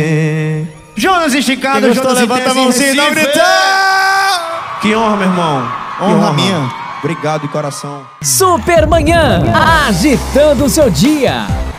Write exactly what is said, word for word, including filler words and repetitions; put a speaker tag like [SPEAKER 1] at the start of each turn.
[SPEAKER 1] Jonas esticado,
[SPEAKER 2] Quem gostou,
[SPEAKER 1] Jonas
[SPEAKER 2] levanta a mãozinha e dá um gritão.
[SPEAKER 1] Que honra, meu irmão. Que
[SPEAKER 2] Honra minha.
[SPEAKER 1] Obrigado de coração.
[SPEAKER 3] Super Manhã, agitando o seu dia.